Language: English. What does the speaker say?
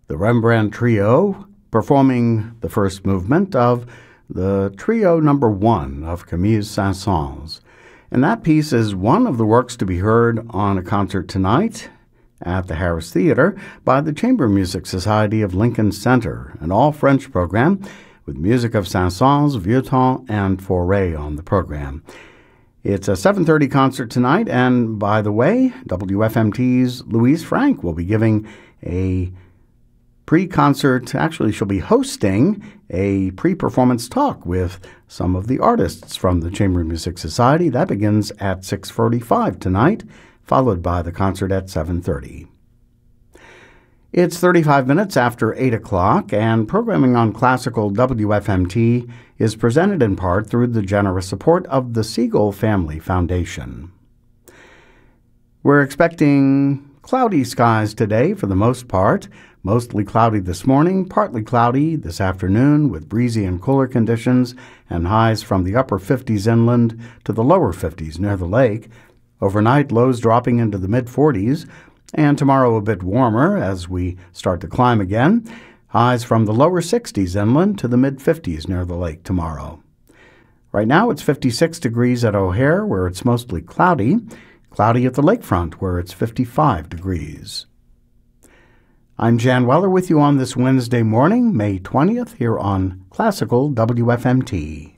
The Rembrandt Trio performing the first movement of the Trio Number 1 of Camille Saint-Saëns. And that piece is one of the works to be heard on a concert tonight at the Harris Theater by the Chamber Music Society of Lincoln Center, an all-French program with music of Saint-Saëns, Vieuxtemps, and Fauré on the program. It's a 7:30 concert tonight, and by the way, WFMT's Louise Frank will be giving a pre-concert, actually she'll be hosting a pre-performance talk with some of the artists from the Chamber Music Society. That begins at 6:45 tonight, followed by the concert at 7:30. It's 35 minutes after 8 o'clock, and programming on Classical WFMT is presented in part through the generous support of the Siegel Family Foundation. We're expecting cloudy skies today for the most part. Mostly cloudy this morning, partly cloudy this afternoon with breezy and cooler conditions and highs from the upper 50s inland to the lower 50s near the lake. Overnight, lows dropping into the mid-40s, and tomorrow a bit warmer as we start to climb again. Highs from the lower 60s inland to the mid-50s near the lake tomorrow. Right now it's 56 degrees at O'Hare, where it's mostly cloudy. Cloudy at the lakefront, where it's 55 degrees. I'm Jan Weller with you on this Wednesday morning, May 20th, here on Classical WFMT.